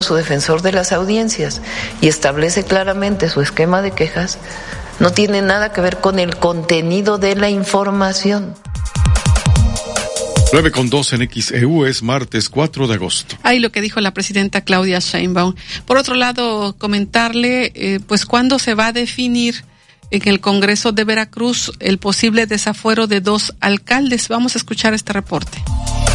su defensor de las audiencias y establece claramente su esquema de quejas, no tiene nada que ver con el contenido de la información. 9:02 en XEU, es martes 4 de agosto. Ahí lo que dijo la presidenta Claudia Sheinbaum. Por otro lado, comentarle, pues, cuándo se va a definir en el Congreso de Veracruz el posible desafuero de 2 alcaldes. Vamos a escuchar este reporte.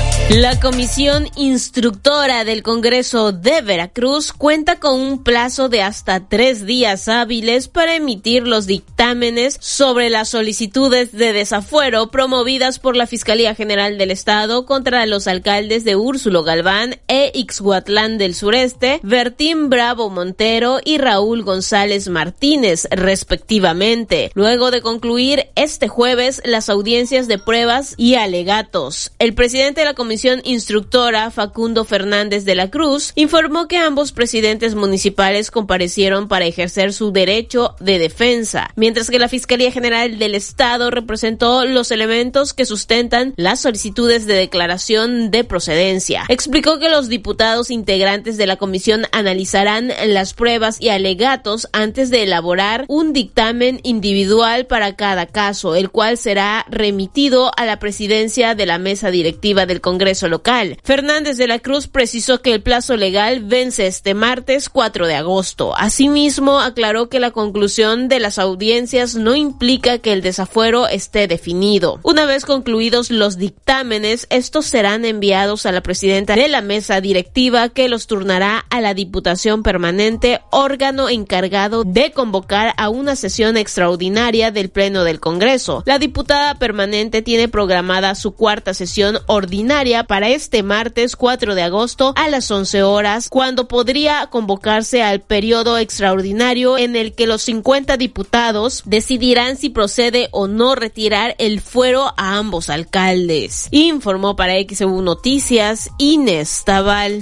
La Comisión Instructora del Congreso de Veracruz cuenta con un plazo de hasta 3 días hábiles para emitir los dictámenes sobre las solicitudes de desafuero promovidas por la Fiscalía General del Estado contra los alcaldes de Úrsulo Galván e Ixhuatlán del Sureste, Bertín Bravo Montero y Raúl González Martínez, respectivamente, luego de concluir este jueves las audiencias de pruebas y alegatos. El presidente de la Comisión Instructora, Facundo Fernández de la Cruz, informó que ambos presidentes municipales comparecieron para ejercer su derecho de defensa, mientras que la Fiscalía General del Estado representó los elementos que sustentan las solicitudes de declaración de procedencia. Explicó que los diputados integrantes de la comisión analizarán las pruebas y alegatos antes de elaborar un dictamen individual para cada caso, el cual será remitido a la presidencia de la mesa directiva del Congreso local. Fernández de la Cruz precisó que el plazo legal vence este martes 4 de agosto. Asimismo, aclaró que la conclusión de las audiencias no implica que el desafuero esté definido. Una vez concluidos los dictámenes, estos serán enviados a la presidenta de la mesa directiva, que los turnará a la Diputación Permanente, órgano encargado de convocar a una sesión extraordinaria del Pleno del Congreso. La diputada permanente tiene programada su 4ª sesión ordinaria para este martes 4 de agosto a las 11 horas, cuando podría convocarse al periodo extraordinario en el que los 50 diputados decidirán si procede o no retirar el fuero a ambos alcaldes. Informó para XEU Noticias Inés Tabal.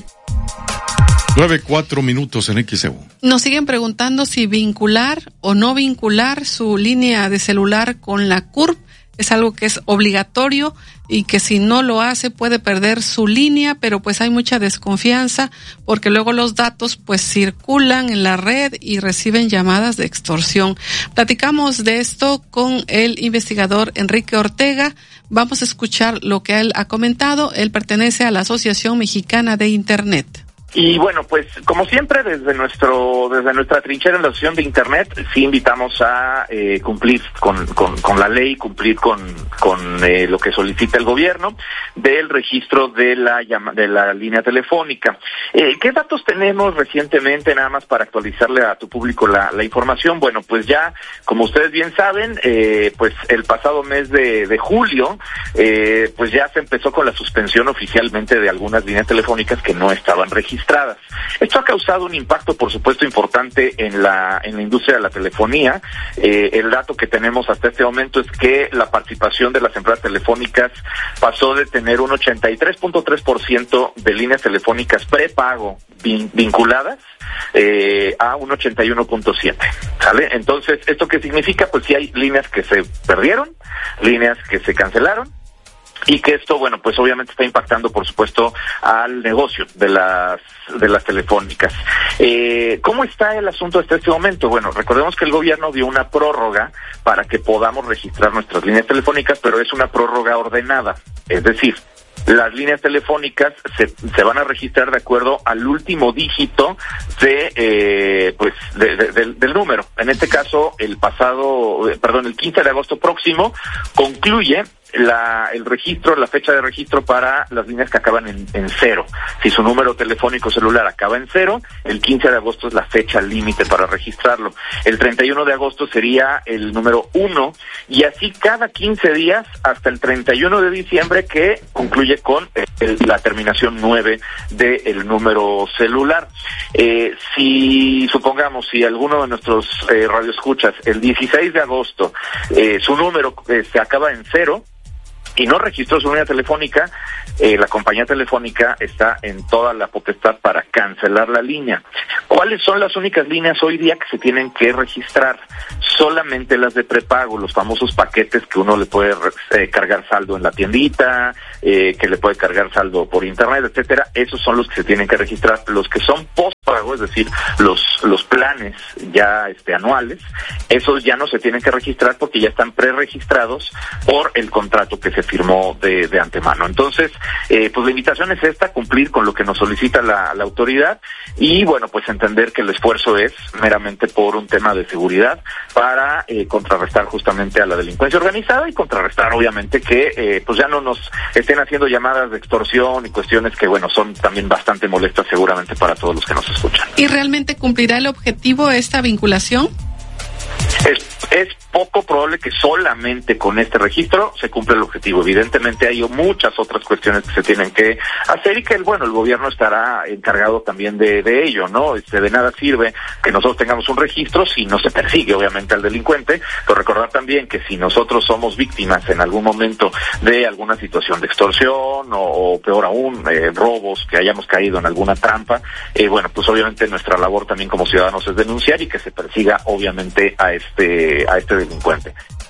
9:04 en XEU. Nos siguen preguntando si vincular o no vincular su línea de celular con la CURP. Es algo que es obligatorio y que si no lo hace puede perder su línea, pero pues hay mucha desconfianza porque luego los datos pues circulan en la red y reciben llamadas de extorsión. Platicamos de esto con el investigador Enrique Ortega. Vamos a escuchar lo que él ha comentado. Él pertenece a la Asociación Mexicana de Internet. Y bueno, pues como siempre desde nuestra trinchera en la Asociación de Internet sí invitamos a cumplir con la ley, cumplir con lo que solicita el gobierno del registro de la línea telefónica. ¿Qué datos tenemos recientemente, nada más para actualizarle a tu público la información? Bueno, pues ya, como ustedes bien saben, pues el pasado mes de julio, pues ya se empezó con la suspensión oficialmente de algunas líneas telefónicas que no estaban registradas. Esto ha causado un impacto, por supuesto, importante en la industria de la telefonía. El dato que tenemos hasta este momento es que la participación de las empresas telefónicas pasó de tener un 83.3% de líneas telefónicas prepago vinculadas a un 81.7%, ¿sale? Entonces, ¿esto qué significa? Pues sí hay líneas que se perdieron, líneas que se cancelaron, y que esto, bueno, pues obviamente está impactando, por supuesto, al negocio de las telefónicas. ¿Cómo está el asunto hasta este momento? Bueno, recordemos que el gobierno dio una prórroga para que podamos registrar nuestras líneas telefónicas, pero es una prórroga ordenada, es decir, las líneas telefónicas se van a registrar de acuerdo al último dígito del número. En este caso, el 15 de agosto próximo concluye el registro, la fecha de registro para las líneas que acaban en 0. Si su número telefónico celular acaba en 0, el 15 de agosto es la fecha límite para registrarlo. El 31 de agosto sería el número 1, y así cada 15 días hasta el 31 de diciembre, que concluye con la terminación 9 del número celular. Si alguno de nuestros radioescuchas el 16 de agosto su número se acaba en 0 y no registró su línea telefónica, la compañía telefónica está en toda la potestad para cancelar la línea. ¿Cuáles son las únicas líneas hoy día que se tienen que registrar? Solamente las de prepago, los famosos paquetes que uno le puede cargar saldo en la tiendita, que le puede cargar saldo por internet, etcétera. Esos son los que se tienen que registrar. Los que son post es decir, los planes ya anuales, esos ya no se tienen que registrar porque ya están preregistrados por el contrato que se firmó de antemano. Entonces, pues la invitación es esta, cumplir con lo que nos solicita la autoridad y, bueno, pues entender que el esfuerzo es meramente por un tema de seguridad para contrarrestar justamente a la delincuencia organizada y contrarrestar, obviamente, que pues ya no nos estén haciendo llamadas de extorsión y cuestiones que, bueno, son también bastante molestas seguramente para todos los que nos escuchan. ¿Y realmente cumplirá el objetivo esta vinculación? Es poco probable que solamente con este registro se cumpla el objetivo. Evidentemente hay muchas otras cuestiones que se tienen que hacer y que el gobierno estará encargado también de ello, ¿no? De nada sirve que nosotros tengamos un registro si no se persigue obviamente al delincuente, pero recordar también que si nosotros somos víctimas en algún momento de alguna situación de extorsión o peor aún, robos, que hayamos caído en alguna trampa, bueno, pues obviamente nuestra labor también como ciudadanos es denunciar y que se persiga obviamente a este delincuente.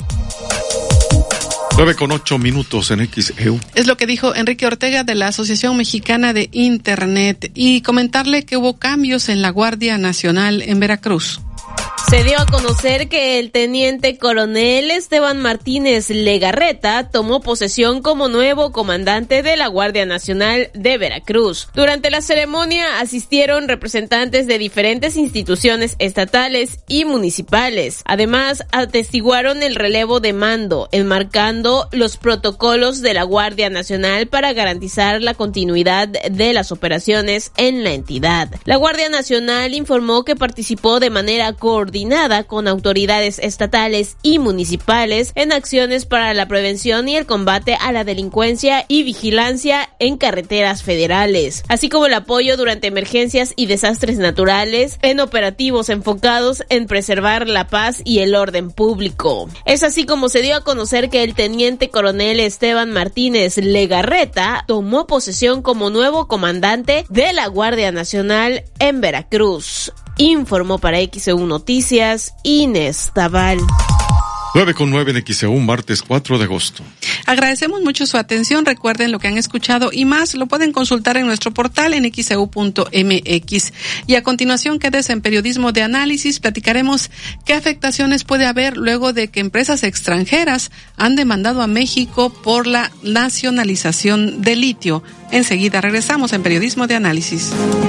9:08 en XEU. Es lo que dijo Enrique Ortega de la Asociación Mexicana de Internet. Y comentarle que hubo cambios en la Guardia Nacional en Veracruz. Se dio a conocer que el teniente coronel Esteban Martínez Legarreta tomó posesión como nuevo comandante de la Guardia Nacional de Veracruz. Durante la ceremonia asistieron representantes de diferentes instituciones estatales y municipales. Además, atestiguaron el relevo de mando, enmarcando los protocolos de la Guardia Nacional para garantizar la continuidad de las operaciones en la entidad. La Guardia Nacional informó que participó de manera coordinada con autoridades estatales y municipales en acciones para la prevención y el combate a la delincuencia y vigilancia en carreteras federales, así como el apoyo durante emergencias y desastres naturales en operativos enfocados en preservar la paz y el orden público. Es así como se dio a conocer que el teniente coronel Esteban Martínez Legarreta tomó posesión como nuevo comandante de la Guardia Nacional en Veracruz. Informó para XEU Noticias Inés Tabal. 9:09 en XEU, martes 4 de agosto. Agradecemos mucho su atención. Recuerden lo que han escuchado y más lo pueden consultar en nuestro portal en xeu.mx. Y a continuación, quédese en Periodismo de Análisis. Platicaremos qué afectaciones puede haber luego de que empresas extranjeras han demandado a México por la nacionalización del litio. Enseguida regresamos en Periodismo de Análisis.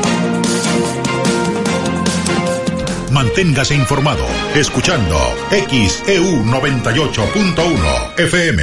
Manténgase informado escuchando XEU 98.1 FM.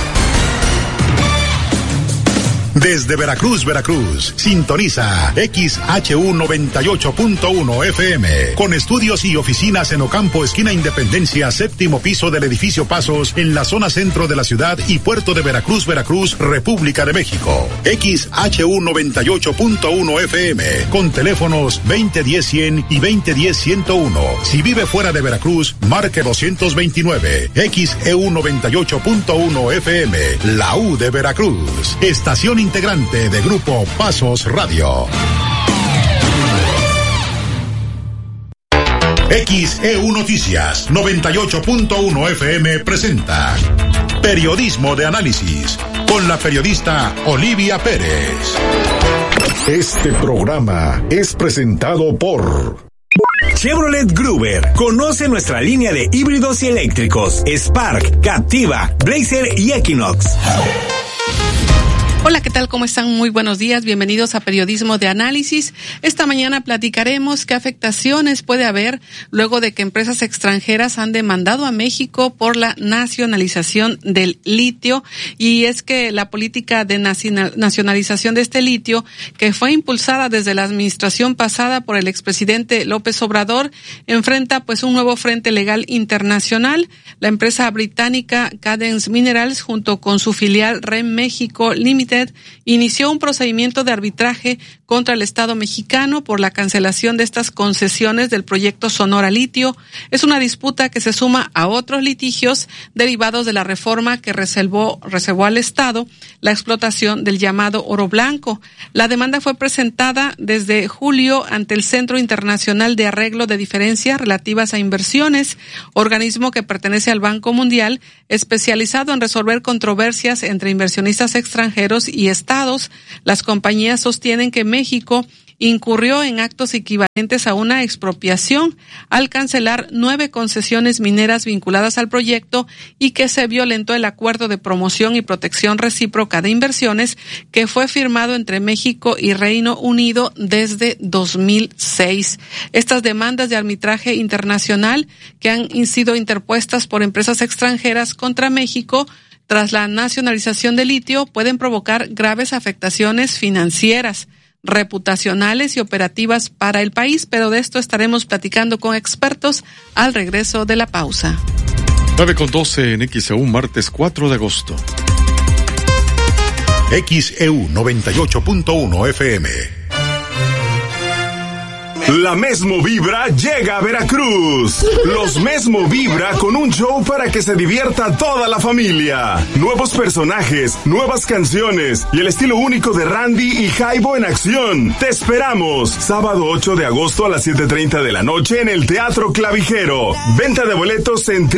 Desde Veracruz, sintoniza XHU 98.1 FM, con estudios y oficinas en Ocampo, esquina Independencia, séptimo piso del edificio Pasos, en la zona centro de la ciudad y puerto de Veracruz, República de México. XHU 98.1 FM, con teléfonos 2010-100 y 2010-101. Si vive fuera de Veracruz, marque 229. XEU 98.1 FM, la U de Veracruz. Estación integrante de Grupo Pasos Radio. XEU Noticias 98.1 FM presenta Periodismo de Análisis con la periodista Olivia Pérez. Este programa es presentado por Chevrolet Gruber. Conoce nuestra línea de híbridos y eléctricos: Spark, Captiva, Blazer y Equinox. Hola, ¿qué tal? ¿Cómo están? Muy buenos días. Bienvenidos a Periodismo de Análisis. Esta mañana platicaremos qué afectaciones puede haber luego de que empresas extranjeras han demandado a México por la nacionalización del litio. Y es que la política de nacionalización de este litio, que fue impulsada desde la administración pasada por el expresidente López Obrador, enfrenta pues un nuevo frente legal internacional. La empresa británica Cadence Minerals, junto con su filial REM México Limited, inició un procedimiento de arbitraje contra el Estado mexicano por la cancelación de estas concesiones del proyecto Sonora Litio. Es una disputa que se suma a otros litigios derivados de la reforma que reservó al Estado la explotación del llamado oro blanco. La demanda fue presentada desde julio ante el Centro Internacional de Arreglo de Diferencias Relativas a Inversiones, organismo que pertenece al Banco Mundial, especializado en resolver controversias entre inversionistas extranjeros y estados. Las compañías sostienen que México incurrió en actos equivalentes a una expropiación al cancelar 9 concesiones mineras vinculadas al proyecto y que se violentó el acuerdo de promoción y protección recíproca de inversiones que fue firmado entre México y Reino Unido desde 2006. Estas demandas de arbitraje internacional que han sido interpuestas por empresas extranjeras contra México tras la nacionalización de litio pueden provocar graves afectaciones financieras, reputacionales y operativas para el país, pero de esto estaremos platicando con expertos al regreso de la pausa. 9:12 en XEU, martes 4 de agosto. XEU 98.1 FM. La Mesmo Vibra llega a Veracruz. Los Mesmo Vibra con un show para que se divierta toda la familia. Nuevos personajes, nuevas canciones y el estilo único de Randy y Jaibo en acción. Te esperamos. Sábado 8 de agosto a las 7:30 de la noche en el Teatro Clavijero. Venta de boletos en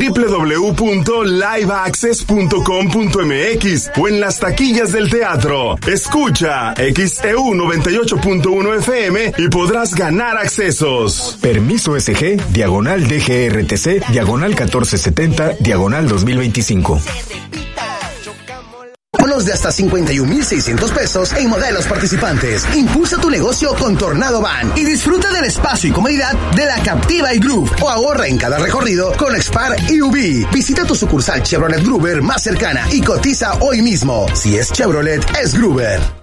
www.liveaccess.com.mx o en las taquillas del teatro. Escucha XEU 98.1 FM y podrás ganar accesos. Permiso SG, diagonal DGRTC, diagonal 1470, diagonal 2025. Bonos de hasta 51,600 pesos en modelos participantes. Impulsa tu negocio con Tornado Van y disfruta del espacio y comodidad de la Captiva y Groove o ahorra en cada recorrido con Expar y UV. Visita tu sucursal Chevrolet Gruber más cercana y cotiza hoy mismo. Si es Chevrolet, es Gruber.